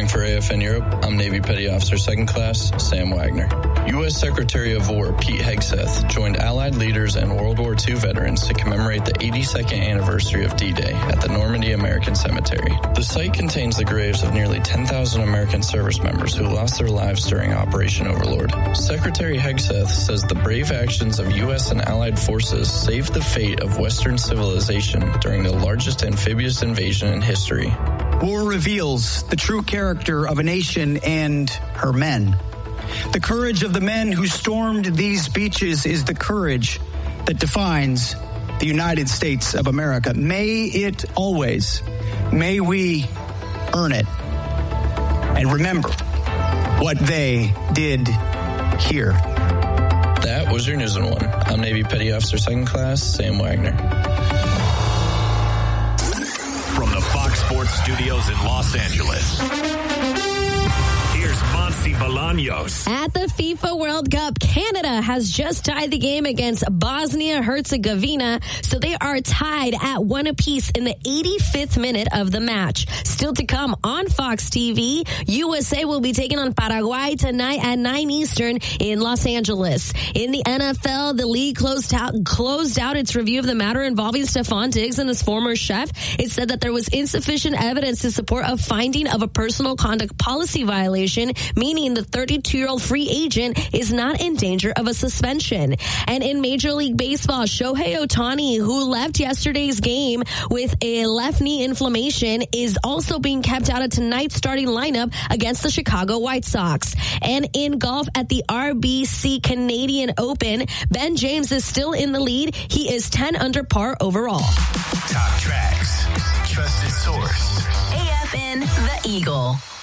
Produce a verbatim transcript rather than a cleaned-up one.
for A F N Europe, I'm Navy Petty Officer Second Class Sam Wagner. U S Secretary of War Pete Hegseth joined Allied leaders and World War Two veterans to commemorate the eighty-second anniversary of D-Day at the Normandy American Cemetery. The site contains the graves of nearly ten thousand American service members who lost their lives during Operation Overlord. Secretary Hegseth says the brave actions of U S and Allied forces saved the fate of Western civilization during the largest amphibious invasion in history. War reveals the true character of a nation and her men. The courage of the men who stormed these beaches is the courage that defines the United States of America. May it always, may we earn it. And remember what they did here. That was your News in One. I'm Navy Petty Officer Second Class Sam Wagner. From the Fox Sports Studios in Los Angeles, here's Monty Bolaños. At the FIFA World Cup, Canada has just tied the game against Bosnia-Herzegovina, so they are tied at one apiece in the eighty-fifth minute of the match. Still to come on Fox T V, U S A will be taking on Paraguay tonight at nine Eastern in Los Angeles. In the N F L, the league closed out, closed out its review of the matter involving Stephon Diggs and his former chef. It said that there was insufficient evidence to support a finding of a personal conduct policy violation, meaning the thirty-two-year-old free agent is not in danger of a suspension. And in Major League Baseball, Shohei Ohtani, who left yesterday's game with a left knee inflammation, is also being kept out of tonight's starting lineup against the Chicago White Sox. And in golf at the R B C Canadian Open, Ben James is still in the lead. He is ten under par overall. Top tracks, trusted source. A F N The Eagle.